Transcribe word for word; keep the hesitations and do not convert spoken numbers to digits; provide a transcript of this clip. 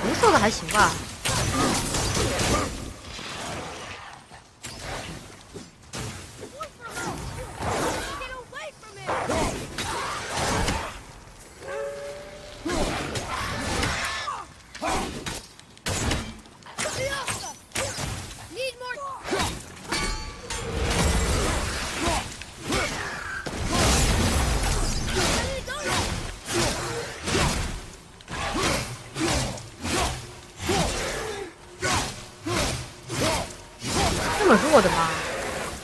红色的还行吧。这么弱的吗？